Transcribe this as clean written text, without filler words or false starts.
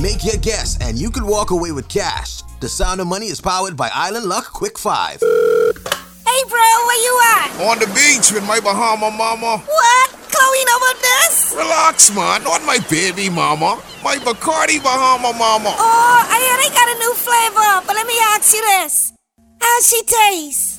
Make your guess, and you could walk away with cash. The Sound of Money is powered by Island Luck Quick 5. Hey, bro, where you at? On the beach with my Bahama mama. What? Chloe know about this? Relax, man. Not my baby mama. My Bacardi Bahama mama. Oh, I hear they got a new flavor, but let me ask you this. How's she taste?